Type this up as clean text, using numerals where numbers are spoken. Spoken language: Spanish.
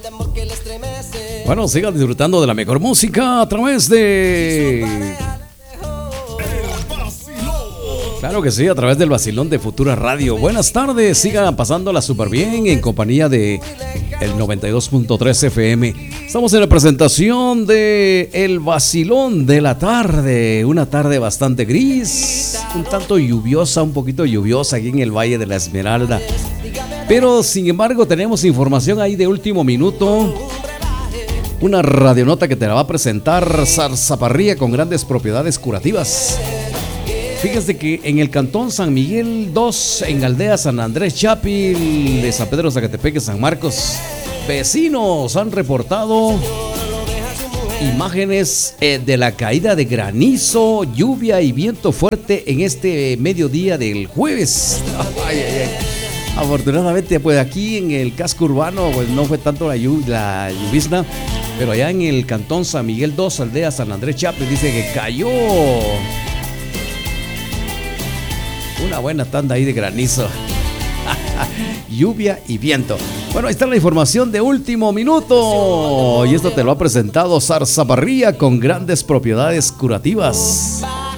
Bueno, sigan disfrutando de la mejor música a través de... Claro que sí, a través del vacilón de Futura Radio. Buenas tardes, sigan pasándola súper bien en compañía de el 92.3 FM. Estamos en la presentación de El Vacilón de la Tarde. Una tarde bastante gris, un tanto lluviosa, un poquito lluviosa aquí en el Valle de la Esmeralda. Pero sin embargo tenemos información ahí de último minuto. Una radionota que te la va a presentar Zarzaparrilla con grandes propiedades curativas. Fíjense que en el cantón San Miguel 2, en Aldea San Andrés Chapil, de San Pedro Zacatepec, San Marcos, vecinos han reportado imágenes de la caída de granizo, lluvia y viento fuerte en este mediodía del jueves. Ay, ay, ay. Afortunadamente, pues aquí en el casco urbano pues no fue tanto la llovizna, pero allá en el cantón San Miguel 2, Aldea San Andrés Chapil, dice que cayó una buena tanda ahí de granizo. Lluvia y viento. Bueno, ahí está la información de último minuto. Y esto te lo ha presentado Zarzaparrilla con grandes propiedades curativas.